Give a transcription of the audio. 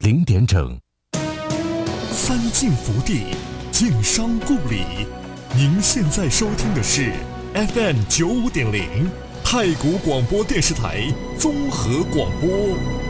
0点整。 三晋福地，晋商故里。您现在收听的是 FM 95.0太谷广播电视台综合广播。